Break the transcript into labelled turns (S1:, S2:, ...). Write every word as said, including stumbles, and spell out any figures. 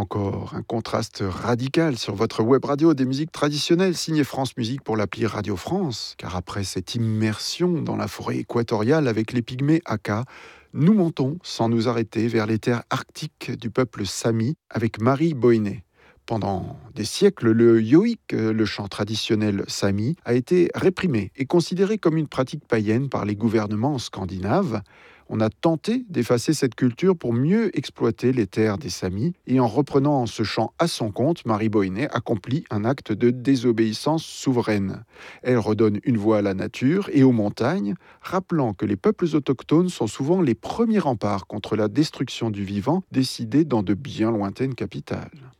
S1: encore un contraste radical sur votre web radio des musiques traditionnelles signé France Musique pour l'appli Radio France, car après cette immersion dans la forêt équatoriale avec les pygmées Aka, nous montons sans nous arrêter vers les terres arctiques du peuple Sami avec Marie Boinet. Pendant des siècles, le yoïk, le chant traditionnel sami, a été réprimé et considéré comme une pratique païenne par les gouvernements scandinaves. On a tenté d'effacer cette culture pour mieux exploiter les terres des Samis, et en reprenant ce chant à son compte, Marie Boinet accomplit un acte de désobéissance souveraine. Elle redonne une voix à la nature et aux montagnes, rappelant que les peuples autochtones sont souvent les premiers remparts contre la destruction du vivant décidée dans de bien lointaines capitales.